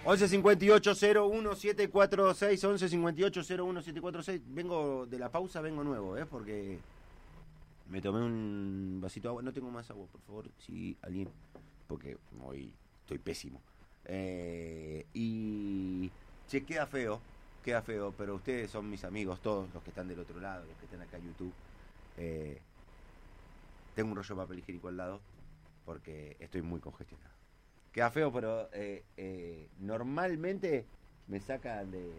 11 58 01 746, 11 58 01 746. Vengo de la pausa, vengo nuevo, porque me tomé un vasito de agua. No tengo más agua, por favor, si alguien, porque hoy estoy pésimo. Y che, queda feo, pero ustedes son mis amigos, todos los que están del otro lado, los que están acá en YouTube. Tengo un rollo de papel higiénico al lado porque estoy muy congestionado. Queda feo, pero normalmente me sacan de